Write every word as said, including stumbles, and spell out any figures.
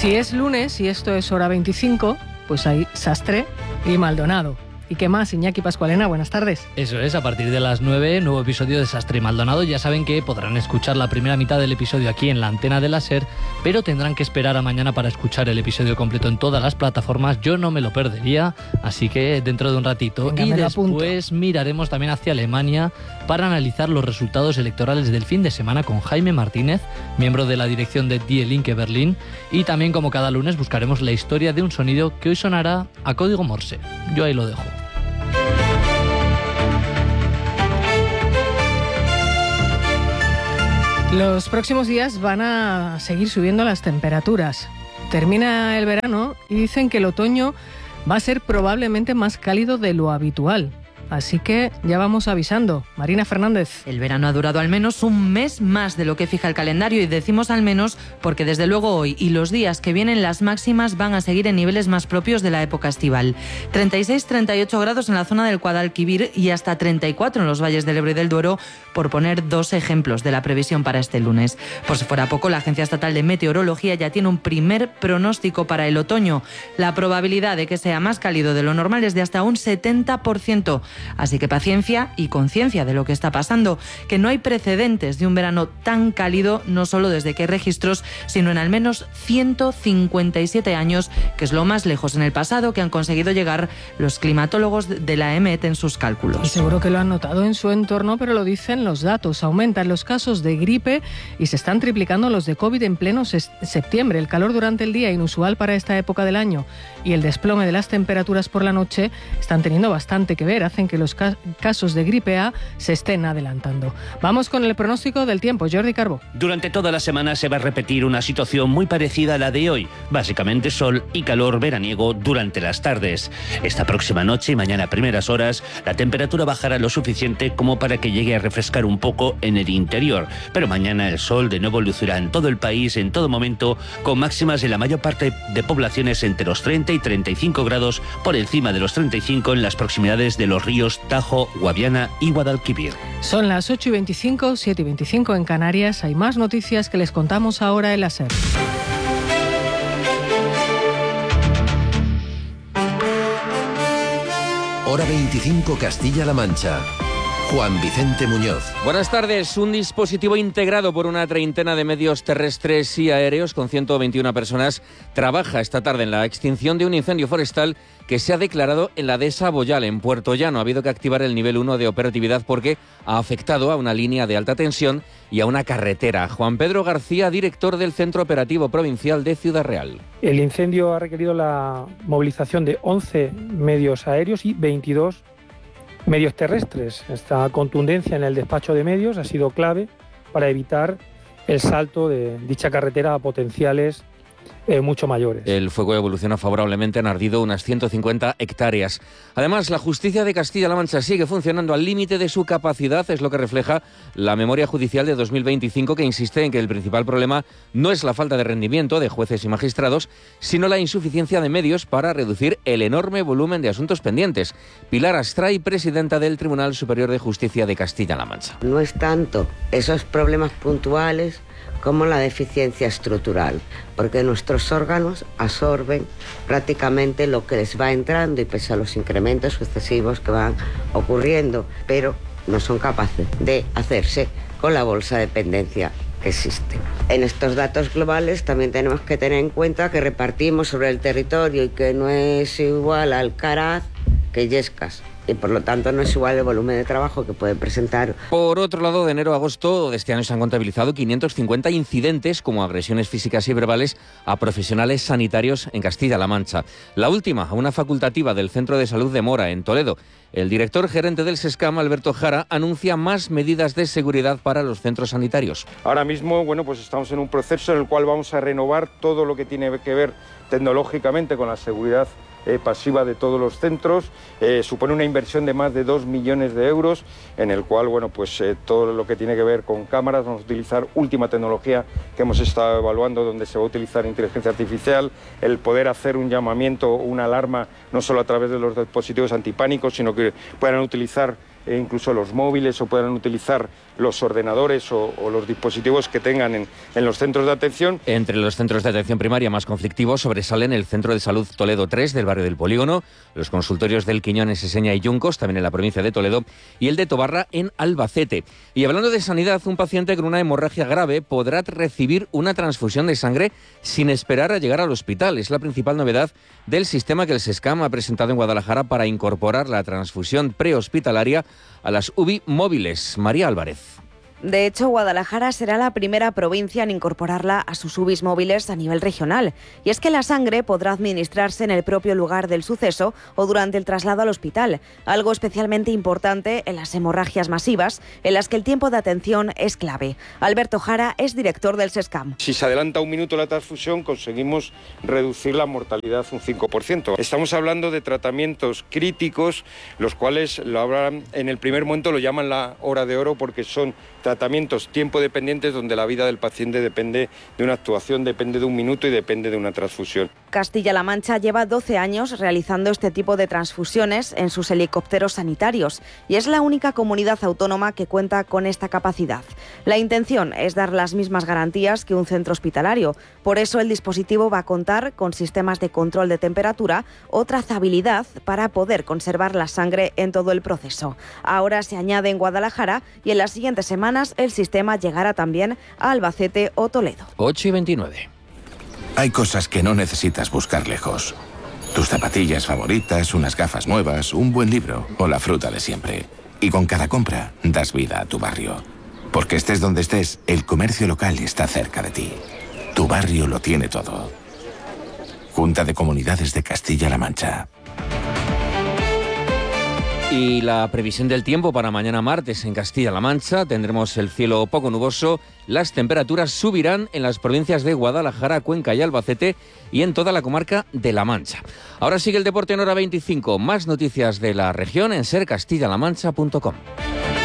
Si es lunes y esto es hora veinticinco, pues hay Sastre y Maldonado. ¿Y qué más, Iñaki Pascualena? Buenas tardes. Eso es, a partir de las nueve, nuevo episodio de Sastre y Maldonado. Ya saben que podrán escuchar la primera mitad del episodio aquí en la antena de la SER, pero tendrán que esperar a mañana para escuchar el episodio completo en todas las plataformas. Yo no me lo perdería, así que dentro de un ratito. Venga, y me lo después apunto. Miraremos también hacia Alemania para analizar los resultados electorales del fin de semana con Jaime Martínez, miembro de la dirección de Die Linke Berlín, y también, como cada lunes, buscaremos la historia de un sonido que hoy sonará a código Morse. Yo ahí lo dejo. Los próximos días van a seguir subiendo las temperaturas. Termina el verano y dicen que el otoño va a ser probablemente más cálido de lo habitual. Así que ya vamos avisando. Marina Fernández. El verano ha durado al menos un mes más de lo que fija el calendario, y decimos al menos porque desde luego hoy y los días que vienen las máximas van a seguir en niveles más propios de la época estival. treinta y seis, treinta y ocho grados en la zona del Guadalquivir y hasta treinta y cuatro en los valles del Ebro y del Duero, por poner dos ejemplos de la previsión para este lunes. Por si fuera poco, la Agencia Estatal de Meteorología ya tiene un primer pronóstico para el otoño. La probabilidad de que sea más cálido de lo normal es de hasta un setenta por ciento. Así que paciencia y conciencia de lo que está pasando, que no hay precedentes de un verano tan cálido, no solo desde que hay registros, sino en al menos ciento cincuenta y siete años, que es lo más lejos en el pasado que han conseguido llegar los climatólogos de la E M E T en sus cálculos. Y seguro que lo han notado en su entorno, pero lo dicen los datos. Aumentan los casos de gripe y se están triplicando los de COVID en pleno ses- septiembre. El calor durante el día, inusual para esta época del año, y el desplome de las temperaturas por la noche están teniendo bastante que ver. Hacen que los ca- casos de gripe A se estén adelantando. Vamos con el pronóstico del tiempo. Jordi Carbó. Durante toda la semana se va a repetir una situación muy parecida a la de hoy. Básicamente sol y calor veraniego durante las tardes. Esta próxima noche y mañana a primeras horas, la temperatura bajará lo suficiente como para que llegue a refrescar un poco en el interior. Pero mañana el sol de nuevo lucirá en todo el país, en todo momento, con máximas en la mayor parte de poblaciones entre los treinta y treinta y cinco grados, por encima de los treinta y cinco en las proximidades de los ríos Tajo, Guadiana y Guadalquivir. Son las ocho y veinticinco, siete y veinticinco en Canarias. Hay más noticias que les contamos ahora en la SER. Hora veinticinco, Castilla-La Mancha. Juan Vicente Muñoz. Buenas tardes. Un dispositivo integrado por una treintena de medios terrestres y aéreos con ciento veintiuna personas trabaja esta tarde en la extinción de un incendio forestal que se ha declarado en la dehesa Boyal, en Puerto Llano. Ha habido que activar el nivel uno de operatividad porque ha afectado a una línea de alta tensión y a una carretera. Juan Pedro García, director del Centro Operativo Provincial de Ciudad Real. El incendio ha requerido la movilización de once medios aéreos y veintidós medios terrestres. Esta contundencia en el despacho de medios ha sido clave para evitar el salto de dicha carretera a potenciales eh, mucho mayores. El fuego evoluciona favorablemente, han ardido unas ciento cincuenta hectáreas. Además, la justicia de Castilla-La Mancha sigue funcionando al límite de su capacidad, es lo que refleja la memoria judicial de dos mil veinticinco, que insiste en que el principal problema no es la falta de rendimiento de jueces y magistrados, sino la insuficiencia de medios para reducir el enorme volumen de asuntos pendientes. Pilar Astray, presidenta del Tribunal Superior de Justicia de Castilla-La Mancha. No es tanto esos problemas puntuales como la deficiencia estructural, porque nuestros órganos absorben prácticamente lo que les va entrando y pese a los incrementos sucesivos que van ocurriendo, pero no son capaces de hacerse con la bolsa de dependencia que existe. En estos datos globales también tenemos que tener en cuenta que repartimos sobre el territorio y que no es igual Alcaraz que Illescas. Y por lo tanto no es igual el volumen de trabajo que puede presentar. Por otro lado, de enero a agosto de este año se han contabilizado quinientos cincuenta incidentes como agresiones físicas y verbales a profesionales sanitarios en Castilla-La Mancha. La última, a una facultativa del Centro de Salud de Mora, en Toledo. El director gerente del SESCAM, Alberto Jara, anuncia más medidas de seguridad para los centros sanitarios. Ahora mismo, bueno, pues estamos en un proceso en el cual vamos a renovar todo lo que tiene que ver tecnológicamente con la seguridad Eh, pasiva de todos los centros, eh, supone una inversión de más de dos millones de euros, en el cual, bueno, pues eh, todo lo que tiene que ver con cámaras, vamos a utilizar última tecnología que hemos estado evaluando, donde se va a utilizar inteligencia artificial, el poder hacer un llamamiento, una alarma, no solo a través de los dispositivos antipánicos, sino que puedan utilizar eh, incluso los móviles o puedan utilizar los ordenadores o, o los dispositivos que tengan en, en los centros de atención. Entre los centros de atención primaria más conflictivos sobresalen el Centro de Salud Toledo tres del barrio del Polígono, los consultorios del Quiñón en Seseña y Yuncos, también en la provincia de Toledo, y el de Tobarra en Albacete. Y hablando de sanidad, un paciente con una hemorragia grave podrá recibir una transfusión de sangre sin esperar a llegar al hospital. Es la principal novedad del sistema que el SESCAM ha presentado en Guadalajara para incorporar la transfusión prehospitalaria a las U B I móviles. María Álvarez. De hecho, Guadalajara será la primera provincia en incorporarla a sus U B Is móviles a nivel regional. Y es que la sangre podrá administrarse en el propio lugar del suceso o durante el traslado al hospital, algo especialmente importante en las hemorragias masivas, en las que el tiempo de atención es clave. Alberto Jara es director del SESCAM. Si se adelanta un minuto la transfusión, conseguimos reducir la mortalidad un cinco por ciento. Estamos hablando de tratamientos críticos, los cuales lo hablan, en el primer momento lo llaman la hora de oro porque son tratamientos tiempo dependientes donde la vida del paciente depende de una actuación, depende de un minuto y depende de una transfusión. Castilla-La Mancha lleva doce años realizando este tipo de transfusiones en sus helicópteros sanitarios y es la única comunidad autónoma que cuenta con esta capacidad. La intención es dar las mismas garantías que un centro hospitalario. Por eso el dispositivo va a contar con sistemas de control de temperatura o trazabilidad para poder conservar la sangre en todo el proceso. Ahora se añade en Guadalajara y en las siguientes semanas el sistema llegará también a Albacete o Toledo. ocho y veintinueve. Hay cosas que no necesitas buscar lejos. Tus zapatillas favoritas, unas gafas nuevas, un buen libro o la fruta de siempre. Y con cada compra das vida a tu barrio. Porque estés donde estés, el comercio local está cerca de ti. Tu barrio lo tiene todo. Junta de Comunidades de Castilla-La Mancha. Y la previsión del tiempo para mañana martes en Castilla-La Mancha: tendremos el cielo poco nuboso, las temperaturas subirán en las provincias de Guadalajara, Cuenca y Albacete y en toda la comarca de La Mancha. Ahora sigue el deporte en hora veinticinco, más noticias de la región en ser castilla la mancha punto com.